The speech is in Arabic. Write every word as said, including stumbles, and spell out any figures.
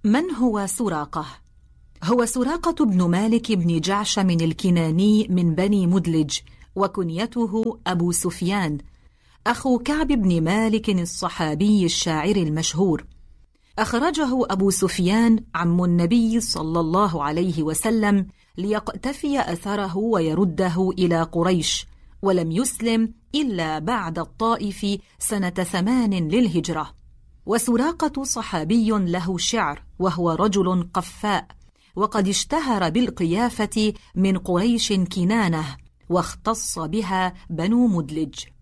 من هو سراقة؟ هو سراقة بن مالك بن جعشم الكناني من بني مدلج، وكنيته أبو سفيان، أخو كعب بن مالك الصحابي الشاعر المشهور. أخرجه أبو سفيان عم النبي صلى الله عليه وسلم ليقتفي أثره ويرده إلى قريش، ولم يسلم إلا بعد الطائف سنة ثمان للهجرة. وسراقة صحابي له شعر، وهو رجل قفاء، وقد اشتهر بالقيافة من قريش كنانة، واختص بها بنو مدلج.